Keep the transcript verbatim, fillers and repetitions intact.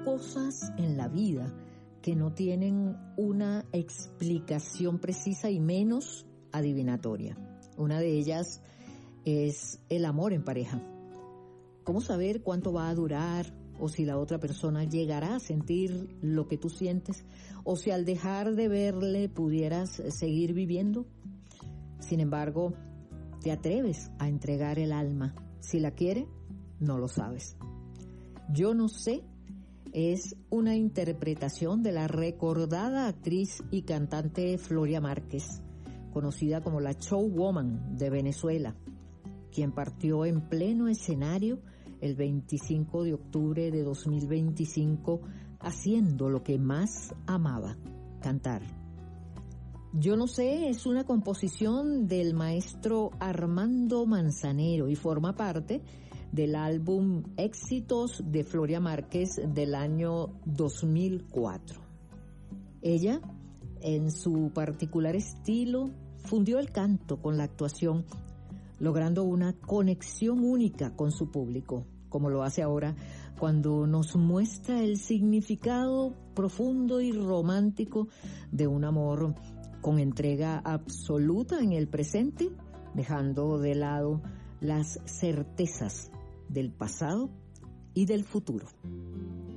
cosas en la vida que no tienen una explicación precisa y menos adivinatoria. Una de ellas es el amor en pareja. ¿Cómo saber cuánto va a durar? O si la otra persona llegará a sentir lo que tú sientes, o si al dejar de verle pudieras seguir viviendo. Sin embargo, te atreves a entregar el alma. Si la quiere, no lo sabes. Yo no sé es una interpretación de la recordada actriz y cantante Floria Márquez, conocida como la Showwoman de Venezuela, quien partió en pleno escenario el veinticinco de octubre de dos mil veinticinco, haciendo lo que más amaba, cantar. Yo no sé es una composición del maestro Armando Manzanero y forma parte del álbum Éxitos de Floria Márquez del año dos mil cuatro. Ella, en su particular estilo, fundió el canto con la actuación, logrando una conexión única con su público, como lo hace ahora cuando nos muestra el significado profundo y romántico de un amor con entrega absoluta en el presente, dejando de lado las certezas del pasado y del futuro.